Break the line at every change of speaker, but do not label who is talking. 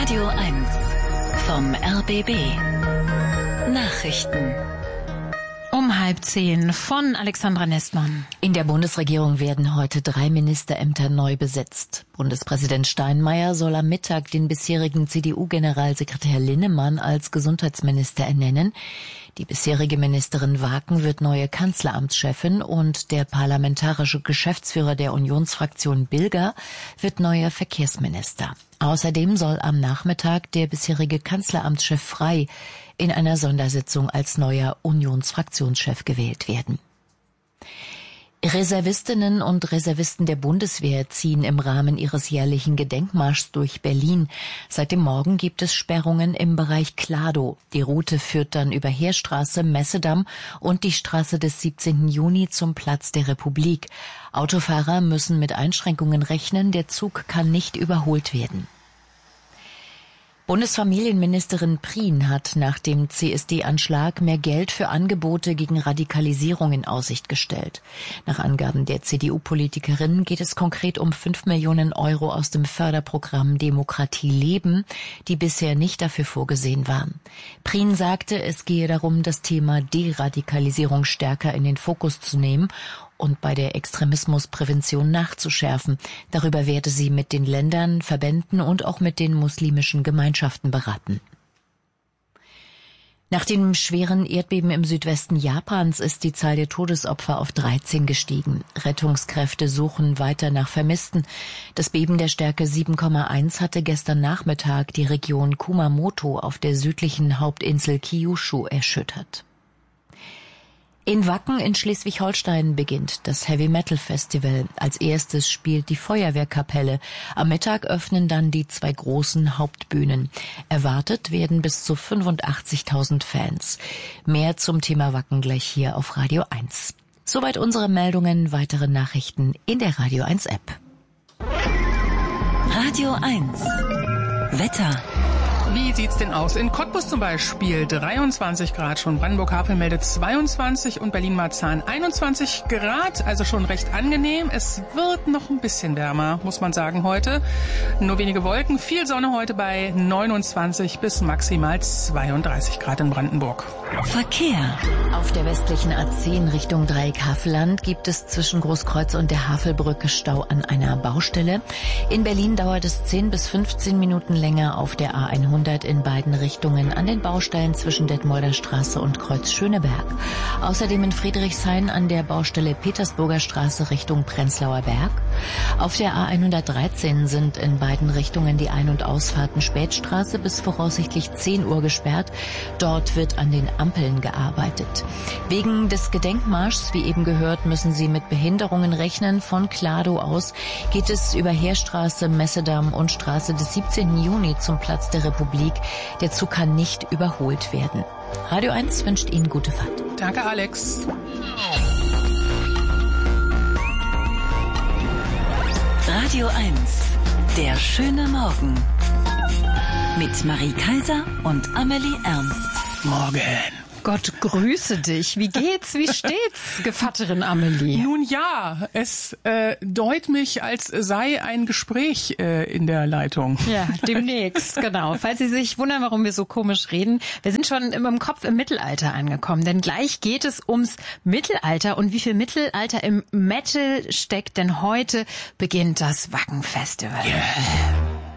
Radio 1 vom RBB. Nachrichten.
Um 9:30 von Alexandra Nestmann.
In der Bundesregierung werden heute 3 Ministerämter neu besetzt. Bundespräsident Steinmeier soll am Mittag den bisherigen CDU-Generalsekretär Linnemann als Gesundheitsminister ernennen. Die bisherige Ministerin Waken wird neue Kanzleramtschefin und der parlamentarische Geschäftsführer der Unionsfraktion Bilger wird neuer Verkehrsminister. Außerdem soll am Nachmittag der bisherige Kanzleramtschef Frey in einer Sondersitzung als neuer Unionsfraktionschef gewählt werden. Reservistinnen und Reservisten der Bundeswehr ziehen im Rahmen ihres jährlichen Gedenkmarschs durch Berlin. Seit dem Morgen gibt es Sperrungen im Bereich Kladow. Die Route führt dann über Heerstraße, Messedamm und die Straße des 17. Juni zum Platz der Republik. Autofahrer müssen mit Einschränkungen rechnen, der Zug kann nicht überholt werden. Bundesfamilienministerin Prien hat nach dem CSD-Anschlag mehr Geld für Angebote gegen Radikalisierung in Aussicht gestellt. Nach Angaben der CDU-Politikerin geht es konkret um 5 Millionen Euro aus dem Förderprogramm Demokratie leben, die bisher nicht dafür vorgesehen waren. Prien sagte, es gehe darum, das Thema Deradikalisierung stärker in den Fokus zu nehmen und bei der Extremismusprävention nachzuschärfen. Darüber werde sie mit den Ländern, Verbänden und auch mit den muslimischen Gemeinschaften beraten. Nach dem schweren Erdbeben im Südwesten Japans ist die Zahl der Todesopfer auf 13 gestiegen. Rettungskräfte suchen weiter nach Vermissten. Das Beben der Stärke 7,1 hatte gestern Nachmittag die Region Kumamoto auf der südlichen Hauptinsel Kyushu erschüttert. In Wacken in Schleswig-Holstein beginnt das Heavy-Metal-Festival. Als erstes spielt die Feuerwehrkapelle. Am Mittag öffnen dann die 2 großen Hauptbühnen. Erwartet werden bis zu 85.000 Fans. Mehr zum Thema Wacken gleich hier auf Radio 1. Soweit unsere Meldungen. Weitere Nachrichten in der Radio 1 App.
Radio 1 Wetter.
Wie sieht's denn aus? In Cottbus zum Beispiel 23 Grad schon. Brandenburg-Havel meldet 22 und Berlin-Marzahn 21 Grad, also schon recht angenehm. Es wird noch ein bisschen wärmer, muss man sagen, heute. Nur wenige Wolken, viel Sonne heute bei 29 bis maximal 32 Grad in Brandenburg.
Verkehr.
Auf der westlichen A10 Richtung Dreieck Havelland gibt es zwischen Großkreuz und der Havelbrücke Stau an einer Baustelle. In Berlin dauert es 10 bis 15 Minuten länger auf der A100 in beiden Richtungen an den Baustellen zwischen Detmolder Straße und Kreuz Schöneberg. Außerdem in Friedrichshain an der Baustelle Petersburger Straße Richtung Prenzlauer Berg. Auf der A113 sind in beiden Richtungen die Ein- und Ausfahrten Spätstraße bis voraussichtlich 10 Uhr gesperrt. Dort wird an den Ampeln gearbeitet. Wegen des Gedenkmarschs, wie eben gehört, müssen Sie mit Behinderungen rechnen. Von Kladow aus geht es über Heerstraße, Messedamm und Straße des 17. Juni zum Platz der Republik. Der Zug kann nicht überholt werden. Radio 1 wünscht Ihnen gute Fahrt.
Danke, Alex.
Radio 1, der schöne Morgen. Mit Marie Kaiser und Amelie Ernst.
Morgen.
Gott grüße dich. Wie geht's? Wie steht's, Gevatterin Amelie?
Nun ja, es deut mich, als sei ein Gespräch in der Leitung.
Ja, demnächst, genau. Falls Sie sich wundern, warum wir so komisch reden, wir sind schon im Kopf im Mittelalter angekommen, denn gleich geht es ums Mittelalter und wie viel Mittelalter im Metal steckt, denn heute beginnt das Wacken Festival.
Yeah.